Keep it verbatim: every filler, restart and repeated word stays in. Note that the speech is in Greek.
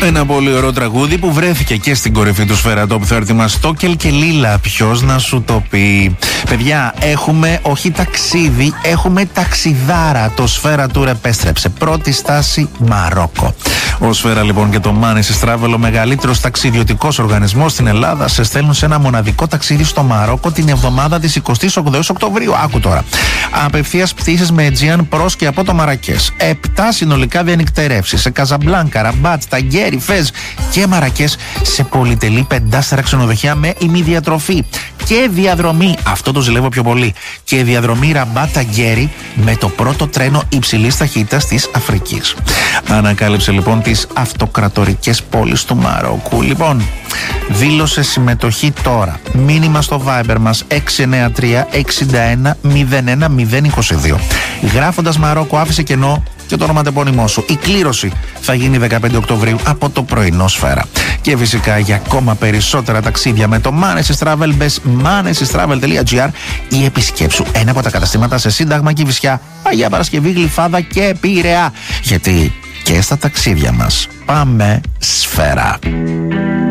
Ένα πολύ ωραίο τραγούδι που βρέθηκε και στην κορυφή του Σφαίρα Top τριάντα μας. Στόκελ και Λίλα, ποιος να σου το πει. Παιδιά, έχουμε όχι ταξίδι, έχουμε ταξιδάρα. Το Σφαίρα Tour επέστρεψε. Πρώτη στάση Μαρόκο. Ο Σφαίρα λοιπόν και το Manesis Travel, ο μεγαλύτερος ταξιδιωτικός οργανισμός στην Ελλάδα, σε στέλνουν σε ένα μοναδικό ταξίδι στο Μαρόκο την εβδομάδα της εικοστής όγδοης Οκτωβρίου. Άκου τώρα. Απευθείας πτήσεις με Aegean προς και από το Μαρακές. Επτά συνολικά διανυκτερεύσεις σε Καζαμπλάνκα, Ραμπάτ, Ταγκέρι, Φez και Μαρακές, σε πολυτελή πεντάστερα ξενοδοχεία με ημιδιατροφή και διαδρομή. Αυτό το ζηλεύω πιο πολύ. Και διαδρομή Ραμπάτ Ταγκέρι με το πρώτο τρένο υψηλής ταχύτητας της Αφρικής. Ανακάλυψε λοιπόν τις αυτοκρατορικές πόλεις του Μαρόκου. Λοιπόν, δήλωσε συμμετοχή τώρα. Μήνυμα στο Viber μας έξι εννιά τρία εξήντα ένα μηδέν ένα μηδέν είκοσι δύο. Γράφοντας Μαρόκο άφησε κενό και το όνομα τεπώνυμό σου. Η κλήρωση θα γίνει δεκαπέντε Οκτωβρίου από το πρωινό Σφαίρα. Και φυσικά για ακόμα περισσότερα ταξίδια με το Manesis Travel, μπες manesis travel τελεία gr ή επισκέψου ένα από τα καταστήματα σε Σύνταγμα, Κηφισιά, Αγία Παρασκευή, Γλυφάδα και Πειραιά. Γιατί και στα ταξίδια μας πάμε Σφαίρα.